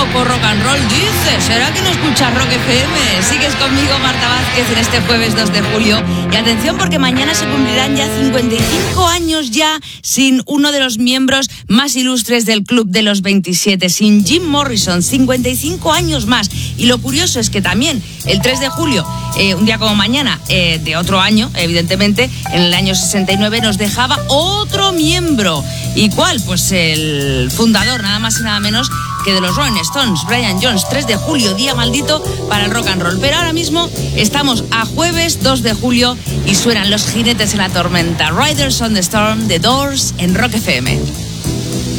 poco rock and roll, dices. ¿Será que no escuchas Rock FM? Sigues conmigo, Marta Vázquez, en este jueves 2 de julio. Y atención, porque mañana se cumplirán ya 55 años ya sin uno de los miembros más ilustres del Club de los 27, sin Jim Morrison. 55 años más. Y lo curioso es que también el 3 de julio, un día como mañana, de otro año, evidentemente, en el año 69, nos dejaba otro miembro. ¿Y cuál? Pues el fundador, nada más y nada menos que de los Rolling Stones, Brian Jones. 3 de julio, día maldito para el rock and roll. Pero ahora mismo estamos a jueves 2 de julio y suenan Los Jinetes en la Tormenta. Riders on the Storm, The Doors, en Rock FM.